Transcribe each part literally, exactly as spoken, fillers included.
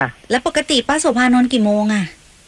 แล้วปกติป้าโสภานอนกี่โมงอะ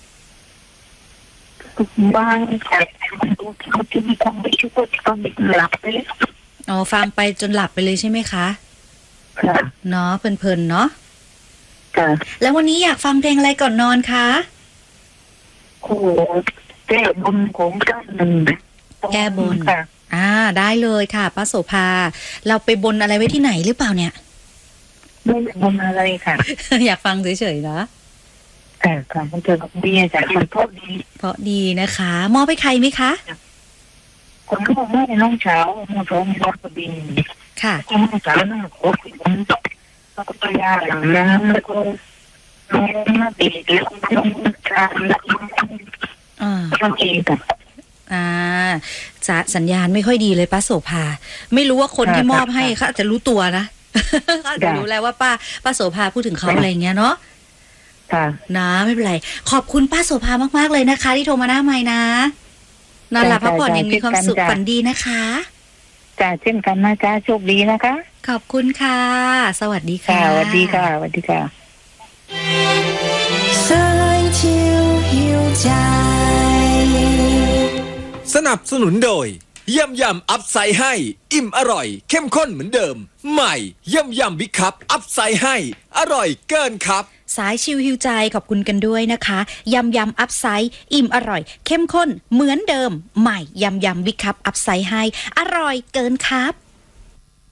บ้างแต่มันดูเขาจะมีความไม่ชุดตอนหลับไปเลยอ๋อฟังไปจนหลับไปเลยใช่ไหมคะค่ะเนาะเพลินๆเนาะค่ะแล้ววันนี้อยากฟังเพลงอะไรก่อนนอนคะโอ้แก้บนของด้านหนึ่งแก้บนค่ะอ่าได้เลยค่ะป้าโสภาเราไปบนอะไรไว้ที่ไหนหรือเปล่าเนี่ยไม่บนอะไรค่ะอยากฟังเฉยๆนะแต่ค่ะมันเจอกับเบียร์จากมันเพราะดีเพราะดีนะคะมอบให้ใครไหมคะคนก็บอกว่าน้องเช้าน้องเช้ามีรถกระบินค่ะน้องเช้านั่งโค้ชแล้วก็ไปยาหลังน้ำแล้วก็น้องมาดีแล้วก็น้องชาแล้วก็อ่าน้องเองค่ะอ่าจะสัญญาณไม่ค่อยดีเลยป้าโสภาไม่รู้ว่าคนที่มอบให้เขาอาจจะรู้ตัวนะเขาอาจจะรู้แล้วว่าป้าป้าโสภาพูดถึงเขาอะไรอย่างเงี้ยเนาะค่ะนะไม่เป็นไรขอบคุณป้าโสภามากๆเลยนะคะที่โทรมาหน้าไมค์นะนอนหลับพักผ่อนยังมีความสุขฝันดีนะคะจ้าเช่นกันนะจ้าโชคดีนะคะขอบคุณค่ะสวัสดีค่ะสวัสดีค่ะสวัสดีค่ะสายชิวหิวใจสนับสนุนโดยยำยำอัพไซด์ให้อิ่มอร่อยเข้มข้นเหมือนเดิมใหม่ยำยำบิ๊กคัพอัพไซด์ให้อร่อยเกินครับสายชิวหิวใจขอบคุณกันด้วยนะคะยำยำอัพไซด์อิ่มอร่อยเข้มข้นเหมือนเดิมใหม่ยำยำบิ๊กคัพอัพไซด์ให้อร่อยเกินครับ